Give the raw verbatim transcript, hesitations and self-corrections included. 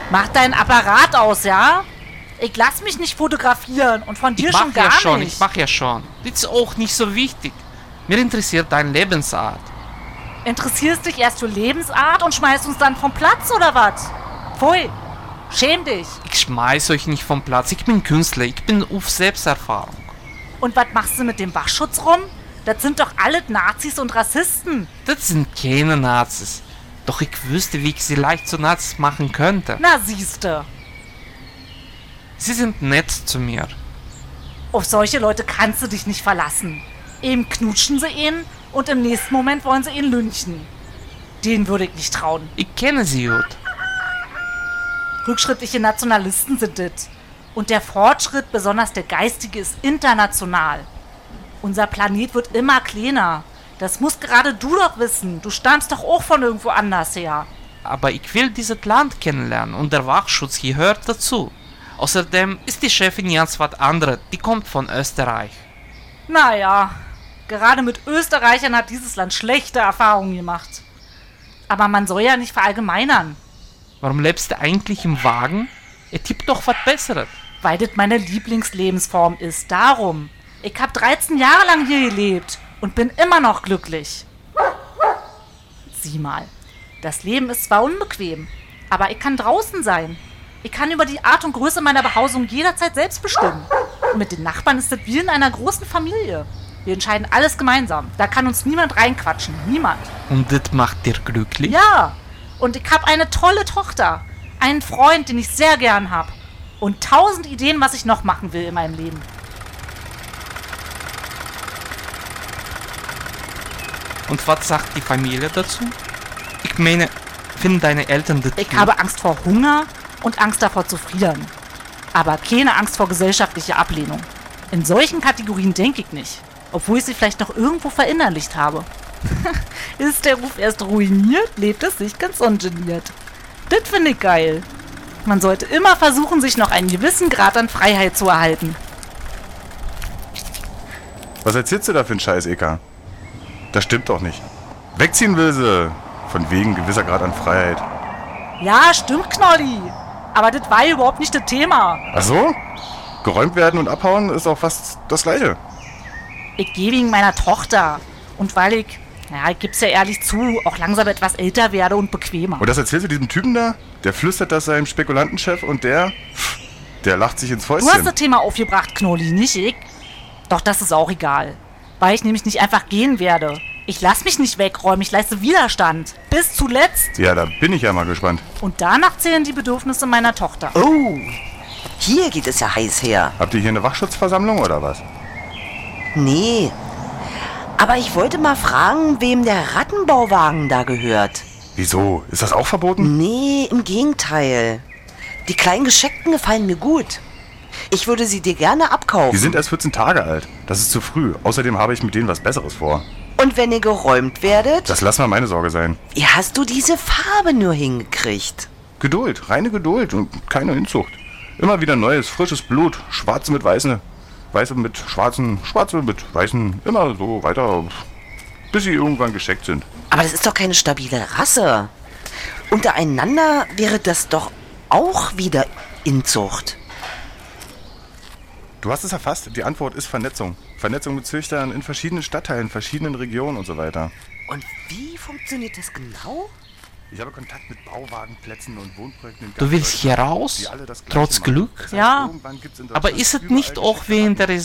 Mach deinen Apparat aus, ja? Ich lass mich nicht fotografieren und von dir ich schon mach gar ja schon, nicht. Ich mach ja schon. Das ist auch nicht so wichtig. Mir interessiert deine Lebensart. Interessierst dich erst für Lebensart und schmeißt uns dann vom Platz, oder was? Pfui, schäm dich. Ich schmeiß euch nicht vom Platz. Ich bin Künstler. Ich bin auf Selbsterfahrung. Und was machst du mit dem Wachschutz rum? Das sind doch alle Nazis und Rassisten. Das sind keine Nazis. Doch ich wüsste, wie ich sie leicht zu Nazis machen könnte. Na siehste. Sie sind nett zu mir. Auf solche Leute kannst du dich nicht verlassen. Eben knutschen sie ihn und im nächsten Moment wollen sie ihn lynchen. Den würde ich nicht trauen. Ich kenne sie gut. Rückschrittliche Nationalisten sind das. Und der Fortschritt, besonders der geistige, ist international. Unser Planet wird immer kleiner. Das musst gerade du doch wissen. Du stammst doch auch von irgendwo anders her. Aber ich will dieses Land kennenlernen und der Wachschutz gehört dazu. Außerdem ist die Chefin ganz was anderes. Die kommt von Österreich. Naja, gerade mit Österreichern hat dieses Land schlechte Erfahrungen gemacht. Aber man soll ja nicht verallgemeinern. Warum lebst du eigentlich im Wagen? Er tippt doch was Besseres. Weil das meine Lieblingslebensform ist. Darum. Ich habe dreizehn Jahre lang hier gelebt und bin immer noch glücklich. Sieh mal, das Leben ist zwar unbequem, aber ich kann draußen sein. Ich kann über die Art und Größe meiner Behausung jederzeit selbst bestimmen. Und mit den Nachbarn ist das wie in einer großen Familie. Wir entscheiden alles gemeinsam. Da kann uns niemand reinquatschen. Niemand. Und das macht dir glücklich? Ja. Und ich habe eine tolle Tochter. Einen Freund, den ich sehr gern habe. Und tausend Ideen, was ich noch machen will in meinem Leben. Und was sagt die Familie dazu? Ich meine, finden deine Eltern das Ich gut? habe Angst vor Hunger und Angst davor zu frieren. Aber keine Angst vor gesellschaftlicher Ablehnung. In solchen Kategorien denke ich nicht. Obwohl ich sie vielleicht noch irgendwo verinnerlicht habe. Ist der Ruf erst ruiniert, lebt es sich ganz ungeniert. Das finde ich geil. Man sollte immer versuchen, sich noch einen gewissen Grad an Freiheit zu erhalten. Was erzählst du da für einen Scheiß, Eka? Das stimmt doch nicht. Wegziehen will sie. Von wegen gewisser Grad an Freiheit. Ja, stimmt, Knolli. Aber das war überhaupt nicht das Thema. Ach so? Geräumt werden und abhauen ist auch fast das Gleiche. Ich gehe wegen meiner Tochter. Und weil ich, ja, ich geb's ja ehrlich zu, auch langsam etwas älter werde und bequemer. Und das erzählst du diesem Typen da? Der flüstert das seinem Spekulantenchef und der... Der lacht sich ins Fäustchen. Du hast das Thema aufgebracht, Knolli, nicht ich. Doch das ist auch egal. Weil ich nämlich nicht einfach gehen werde. Ich lass mich nicht wegräumen, ich leiste Widerstand. Bis zuletzt. Ja, da bin ich ja mal gespannt. Und danach zählen die Bedürfnisse meiner Tochter. Oh, hier geht es ja heiß her. Habt ihr hier eine Wachschutzversammlung oder was? Nee, aber ich wollte mal fragen, wem der Rattenbauwagen da gehört. Wieso? Ist das auch verboten? Nee, im Gegenteil. Die kleinen Gescheckten gefallen mir gut. Ich würde sie dir gerne abkaufen. Die sind erst vierzehn Tage alt. Das ist zu früh. Außerdem habe ich mit denen was Besseres vor. Und wenn ihr geräumt werdet? Das lass mal meine Sorge sein. Wie hast du diese Farbe nur hingekriegt? Geduld, reine Geduld und keine Inzucht. Immer wieder neues, frisches Blut. Schwarze mit weißen, weiße mit schwarzen, schwarze mit weißen. Immer so weiter, bis sie irgendwann gescheckt sind. Aber das ist doch keine stabile Rasse. Untereinander wäre das doch auch wieder Inzucht. Du hast es erfasst. Die Antwort ist Vernetzung. Vernetzung mit Züchtern in verschiedenen Stadtteilen, verschiedenen Regionen und so weiter. Und wie funktioniert das genau? Ich habe Kontakt mit Bauwagenplätzen und Wohnprojekten. in Du willst hier raus? die alle das Gleiche Trotz machen. Glück? Das heißt, Ja. irgendwann gibt's in Aber Deutschland ist es überall nicht auch gescheckte wie in der